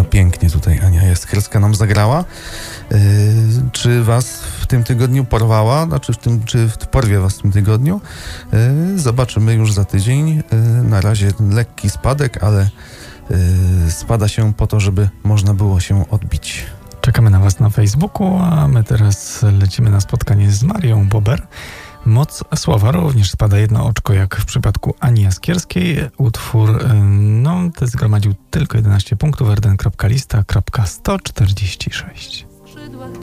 pięknie tutaj Ania Jaskrzycka nam zagrała. Czy was w tym tygodniu porwała? Znaczy czy porwie was w tym tygodniu? Zobaczymy już za tydzień. Na razie lekki spadek, ale spada się po to, żeby można było się odbić. Czekamy na was na Facebooku, a my teraz lecimy na spotkanie z Marią Bober. Moc słowa również spada jedno oczko, jak w przypadku Ani Jaskierskiej. Utwór zgromadził tylko 11 punktów. rdn.lista.146.